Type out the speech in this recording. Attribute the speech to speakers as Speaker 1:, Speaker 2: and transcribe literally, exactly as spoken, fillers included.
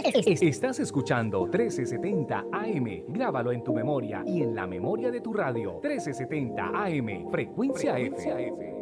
Speaker 1: Es- Estás escuchando trece setenta A M. Grábalo en tu memoria y en la memoria de tu radio. trece setenta A M, frecuencia F.